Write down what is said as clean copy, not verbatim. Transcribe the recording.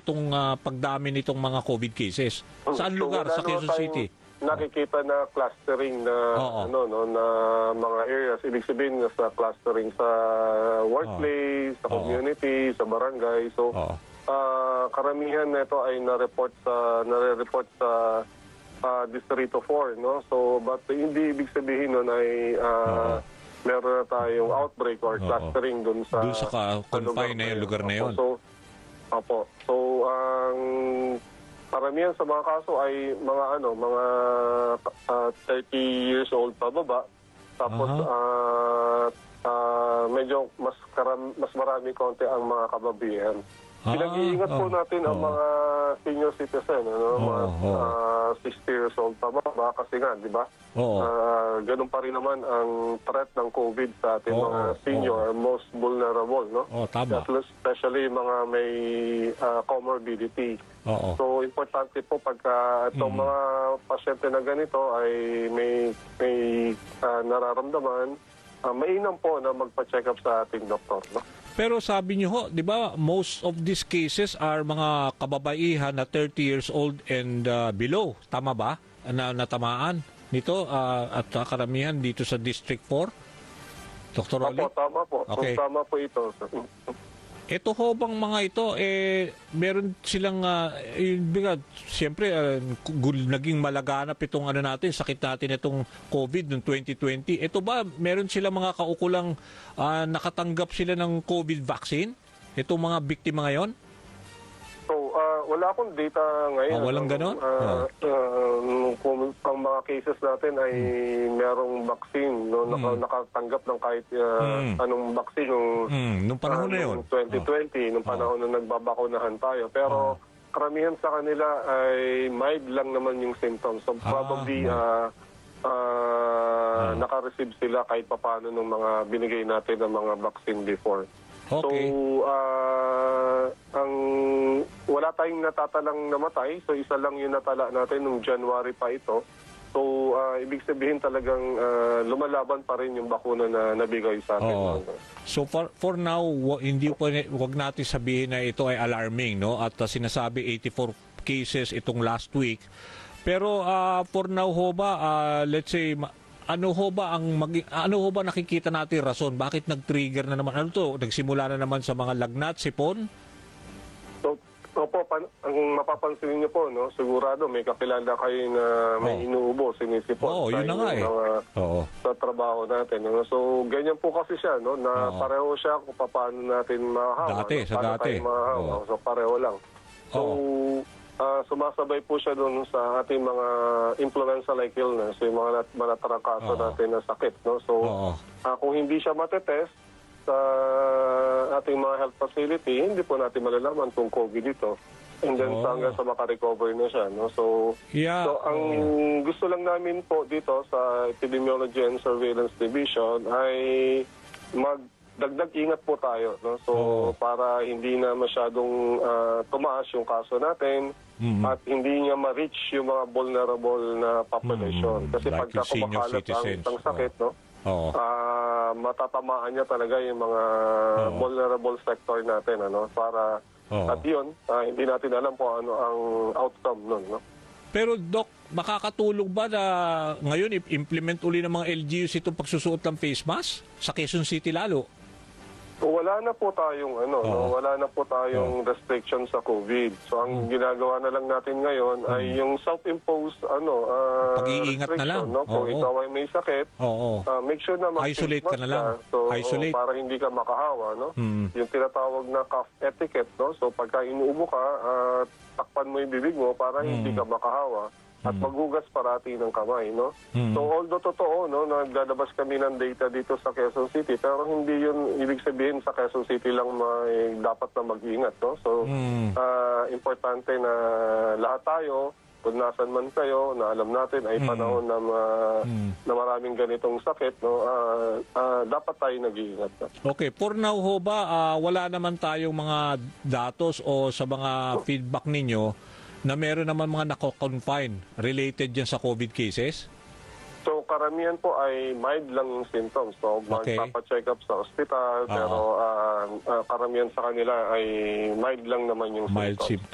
itong pagdami nitong mga COVID cases? Saan lugar sa Quezon City? Nakikita na clustering na na mga areas. Ibig sabihin sa clustering sa workplace, sa community, sa barangay. So karamihan nito ay nare-report sa Distrito 4, no? So but hindi ibig sabihin nun ay meron na tayong outbreak or clustering dun sa confine na yung lugar na yun. So ang karamihan sa mga kaso ay mga mga 30 years old pababa. Tapos medyo mas marami konti ang mga kababayan. Pinag-iingat po natin ang mga senior citizen, mga 60 years old pababa kasi nga, di ba? Ganun pa rin naman ang threat ng COVID sa ating mga senior, most vulnerable, no? Tama. Especially mga may comorbidity. So, importante po pagka itong mga pasyente na ganito ay may nararamdaman, mainam po na magpa-check up sa ating doktor, no? Pero sabi niyo ho, di ba, most of these cases are mga kababaihan na 30 years old and below. Tama ba? Na natamaan nito at karamihan dito sa District 4? Dr. Rolly? Tama po. Okay. Tama po ito. Ito ho bang mga ito, meron silang, siyempre, naging malaganap itong sakit natin itong COVID noong 2020. Ito ba, meron silang mga kaukulang nakatanggap sila ng COVID vaccine? Itong mga biktima ngayon? So, wala akong data ngayon. Walang ganon? Kung ang mga cases natin ay merong vaccine, nakatanggap ng kahit anong vaccine nung panahon na yun. 2020, nung panahon na nagbabakunahan tayo. Pero karamihan sa kanila ay mild lang naman yung symptoms. So probably naka-receive sila kahit papano ng mga binigay natin ng mga vaccine before. Okay. So, wala tayong natatalang namatay. So, isa lang yung natala natin nung January pa ito. So, ibig sabihin talagang lumalaban pa rin yung bakuna na nabigay sa atin. So, for now, wag natin sabihin na ito ay alarming, no? At sinasabi 84 cases itong last week. Pero for now ho ba, let's say, ano ho ba nakikita natin rason? Bakit nag-trigger na naman? Ano to? Nagsimula na naman sa mga lagnat, sipon? So, ang mapapansin niyo po, no, sigurado may kakilala kayo na may inuubo, sinisipon yun na nga sa trabaho natin. No? So, ganyan po kasi siya, no, na pareho siya kung paano natin mahahawa. Dati. So, pareho lang. So, sumasabay po siya doon sa ating mga influenza-like illness, yung mga manatarangkaso natin na sakit. No? So, kung hindi siya matetest sa ating mga health facility, hindi po natin malalaman kung COVID ito. And then hanggang sa makarecover na siya. No? So, ang gusto lang namin po dito sa Epidemiology and Surveillance Division ay dagdag ingat po tayo, no? So para hindi na masyadong tumaas yung kaso natin at hindi niya ma-reach yung mga vulnerable na population. Kasi like pagka kumakalat ang isang sakit, no? Matatamaan niya talaga yung mga vulnerable sector natin, ano? Para at yun, hindi natin alam po ano ang outcome nun, no? Pero Doc, makakatulog ba na ngayon implement uli ng mga LGUs itong pagsusuot ng face mask sa Quezon City lalo? Wala na po tayong wala na po tayong restriction sa COVID. So ang ginagawa na lang natin ngayon ay yung self-imposed pag-iingat na lang. No? Kung ikaw ay may sakit, make sure na isolate ka na lang. So, isolate. para hindi ka makahawa, no? Yung tinatawag na cough etiquette, no? So pagka inuubo ka, takpan mo yung bibig mo para hindi ka makahawa. At maghugas parati ng kamay, no? So, although totoo, no, naglalabas kami ng data dito sa Quezon City, pero hindi yun ibig sabihin sa Quezon City lang may dapat na mag-ingat, no? So, importante na lahat tayo, kung nasan man kayo, na alam natin ay panahon na maraming ganitong sakit, no? Dapat tayo nag-iingat. No? Okay, for now ho ba, wala naman tayong mga datos o sa mga feedback ninyo na meron naman mga nako-confine related dyan sa COVID cases? So, karamihan po ay mild lang yung symptoms. So, magpapacheck up sa ospital, pero karamihan sa kanila ay mild lang naman yung symptoms.